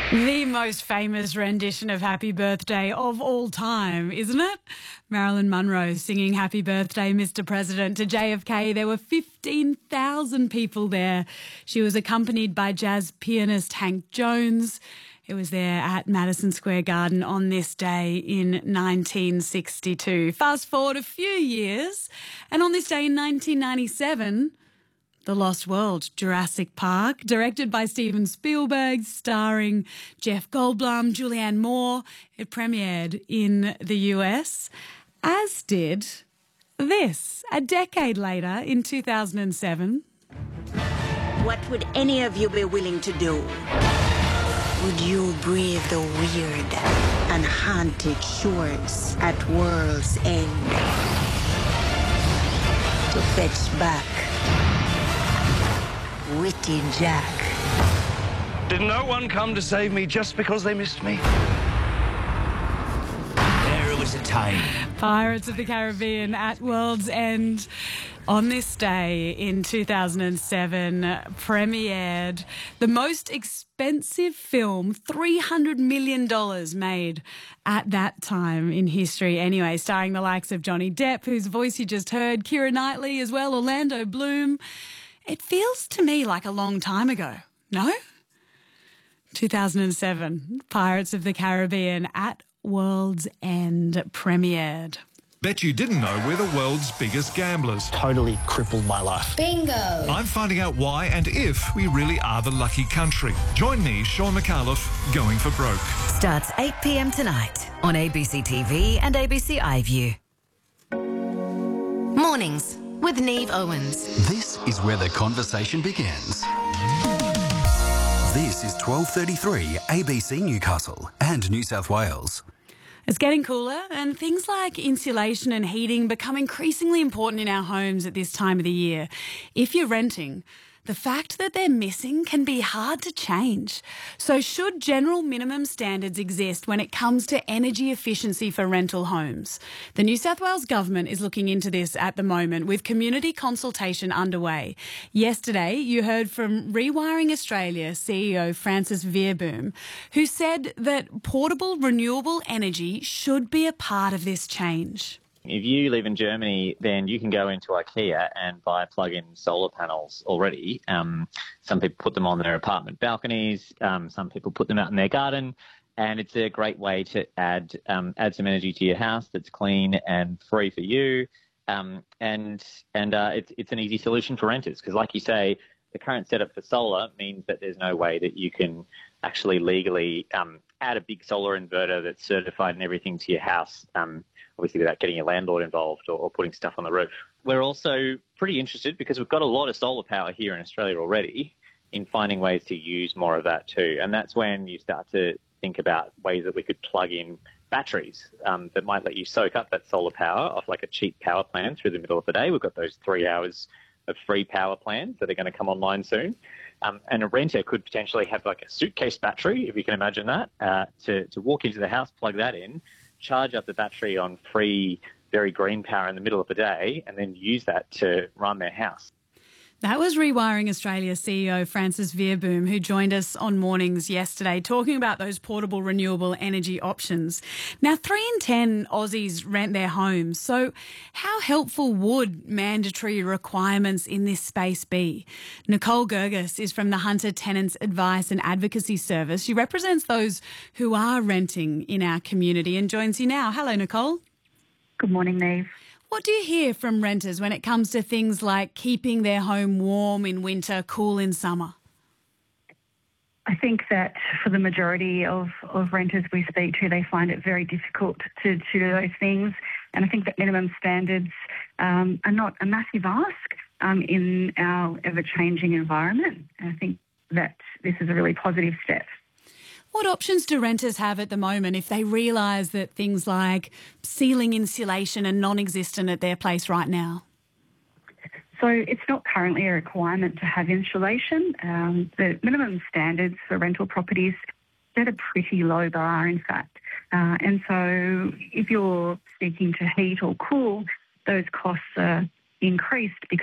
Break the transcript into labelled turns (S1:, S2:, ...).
S1: The most famous rendition of Happy Birthday of all time, isn't it? Marilyn Monroe singing Happy Birthday, Mr. President to JFK. There were 15,000 people there. She was accompanied by jazz pianist Hank Jones. It was there at Madison Square Garden on this day in 1962. Fast forward a few years, and on this day in 1997... The Lost World, Jurassic Park, directed by Steven Spielberg, starring Jeff Goldblum, Julianne Moore. It premiered in the US, as did this, a decade later in 2007.
S2: What would any of you be willing to do? Would you brave the weird and haunted shores at World's End to fetch back Witty Jack?
S3: Did no one come to save me just because they missed me?
S4: There was a time.
S1: Pirates of the Caribbean at World's End on this day in 2007 premiered. The most expensive film, $300 million made at that time in history anyway, starring the likes of Johnny Depp, whose voice you just heard, Keira Knightley as well, Orlando Bloom. It feels to me like a long time ago, no? 2007, Pirates of the Caribbean at World's End premiered.
S5: Bet you didn't know we're the world's biggest gamblers.
S6: Totally crippled my life.
S7: Bingo!
S5: I'm finding out why and if we really are the lucky country. Join me, Sean McAuliffe, Going for Broke.
S8: Starts 8 p.m. tonight on ABC TV and ABC iView. Mornings with Neve Owens.
S9: This is where the conversation begins. This is 12:33 ABC Newcastle and New South Wales.
S1: It's getting cooler, and things like insulation and heating become increasingly important in our homes at this time of the year. If you're renting, the fact that they're missing can be hard to change. So should general minimum standards exist when it comes to energy efficiency for rental homes? The New South Wales Government is looking into this at the moment with community consultation underway. Yesterday, you heard from Rewiring Australia CEO Francis Veerboom, who said that portable renewable energy should be a part of this change.
S10: If you live in Germany, then you can go into IKEA and buy plug-in solar panels already. Some people put them on their apartment balconies. Some people put them out in their garden. And it's a great way to add some energy to your house that's clean and free for you. It's an easy solution for renters because, like you say, the current setup for solar means that there's no way that you can actually legally add a big solar inverter that's certified and everything to your house, obviously without getting your landlord involved or putting stuff on the roof. We're also pretty interested, because we've got a lot of solar power here in Australia already, in finding ways to use more of that too. And that's when you start to think about ways that we could plug in batteries that might let you soak up that solar power off like a cheap power plan through the middle of the day. We've got those 3 hours of free power plans that are going to come online soon. And a renter could potentially have like a suitcase battery, if you can imagine that, to walk into the house, plug that in, charge up the battery on free, very green power in the middle of the day, and then use that to run their house.
S1: That was Rewiring Australia CEO Francis Veerboom, who joined us on Mornings yesterday, talking about those portable renewable energy options. Now, 3 in 10 Aussies rent their homes. So how helpful would mandatory requirements in this space be? Nicole Gerges is from the Hunter Tenants Advice and Advocacy Service. She represents those who are renting in our community and joins you now. Hello, Nicole.
S11: Good morning, Neve.
S1: What do you hear from renters when it comes to things like keeping their home warm in winter, cool in summer?
S11: I think that for the majority of renters we speak to, they find it very difficult to do those things. And I think that minimum standards are not a massive ask in our ever-changing environment. And I think that this is a really positive step.
S1: What options do renters have at the moment if they realise that things like ceiling insulation are non-existent at their place right now?
S11: So it's not currently a requirement to have insulation. The minimum standards for rental properties set a pretty low bar, in fact. And so if you're seeking to heat or cool, those costs are increased because